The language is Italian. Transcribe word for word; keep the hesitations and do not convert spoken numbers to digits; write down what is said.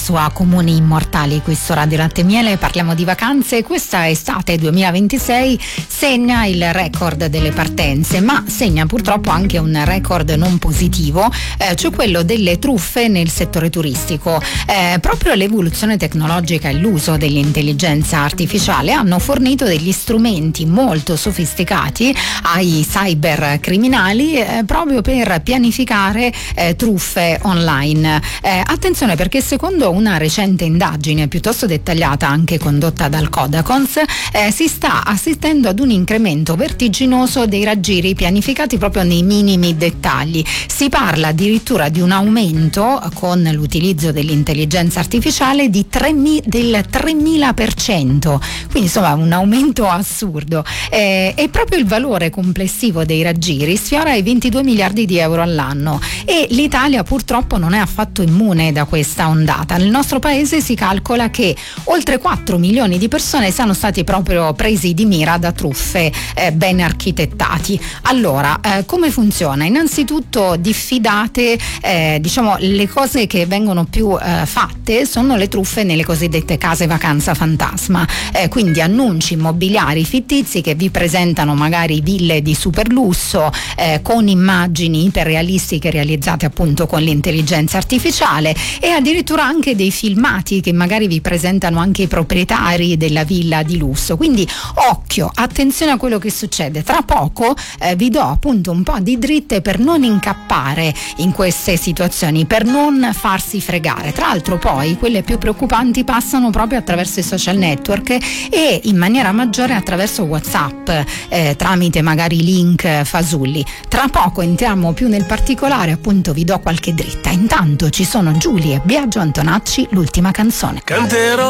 a Comuni Immortali qui su Radio Latte e Miele. Parliamo di vacanze. Questa estate duemilaventisei segna il record delle partenze, ma segna purtroppo anche un record non positivo, eh, cioè quello delle truffe nel settore turistico. Eh, proprio l'evoluzione tecnologica e l'uso dell'intelligenza artificiale hanno fornito degli strumenti molto sofisticati ai cybercriminali eh, proprio per pianificare eh, truffe online. Eh, attenzione, perché secondo una recente indagine piuttosto dettagliata anche condotta dal Codacons eh, si sta assistendo ad un incremento vertiginoso dei raggiri pianificati proprio nei minimi dettagli. Si parla addirittura di un aumento con l'utilizzo dell'intelligenza artificiale di tre mi- del tremila per cento, quindi insomma un aumento assurdo, eh, e proprio il valore complessivo dei raggiri sfiora i ventidue miliardi di euro all'anno e l'Italia purtroppo non è affatto immune da questa ondata. Nel nostro paese si calcola che oltre quattro milioni di persone siano stati proprio presi di mira da truffe eh, ben architettati. Allora, eh, come funziona? Innanzitutto diffidate, eh, diciamo, le cose che vengono più eh, fatte sono le truffe nelle cosiddette case vacanza fantasma, eh, quindi annunci immobiliari fittizi che vi presentano magari ville di super lusso eh, con immagini iperrealistiche realizzate appunto con l'intelligenza artificiale e addirittura anche dei filmati che magari vi presentano anche i proprietari della villa di lusso. Quindi occhio, attenzione a quello che succede. Tra poco eh, vi do appunto un po' di dritte per non incappare in queste situazioni, per non farsi fregare. Tra l'altro poi quelle più preoccupanti passano proprio attraverso i social network e in maniera maggiore attraverso WhatsApp, eh, tramite magari link fasulli. Tra poco entriamo più nel particolare, appunto vi do qualche dritta. Intanto ci sono Giulia e Biagio Antonacci, l'ultima canzone. Canterò